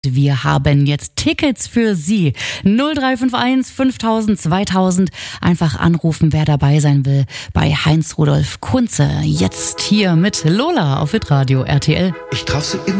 Wir haben jetzt Tickets für Sie. 0351 5000 2000. Einfach anrufen, wer dabei sein will. Bei Heinz Rudolf Kunze. Jetzt hier mit Lola auf Hitradio RTL. Ich traf sie in